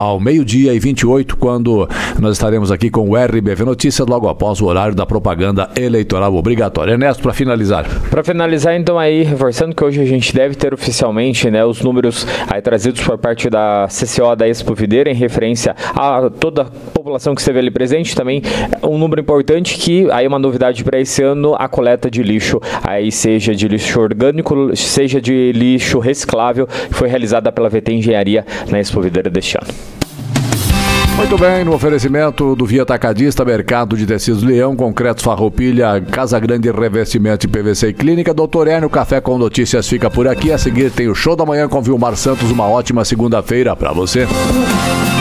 ao 12h28, quando nós estaremos aqui com o RBV Notícias, logo após o horário da propaganda eleitoral obrigatória. Ernesto, para finalizar. Para finalizar, então, aí, reforçando que hoje a gente deve ter oficialmente, né, os números aí trazidos por parte da CCO da Expo Videira, em referência a toda a população que esteve ali presente. Também um número importante que, aí uma novidade para esse ano, a coleta de lixo, aí seja de lixo orgânico, seja de lixo reciclável, que foi realizada pela VT Engenharia na Expo Videira deste ano. Muito bem, no oferecimento do Via Atacadista, Mercado de Tecidos Leão, Concretos Farroupilha, Casa Grande Revestimento e PVC e Clínica. Doutor Hélio, Café com Notícias fica por aqui. A seguir tem o Show da Manhã com Vilmar Santos. Uma ótima segunda-feira para você.